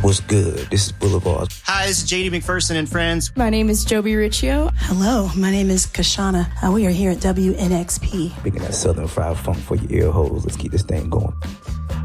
What's good? This is Boulevard. Hi, this is JD McPherson and friends. My name is Joby Riccio. Hello, my name is Kashana. We are here at WNXP. Picking that Southern Fried Funk for your ear holes. Let's keep this thing going.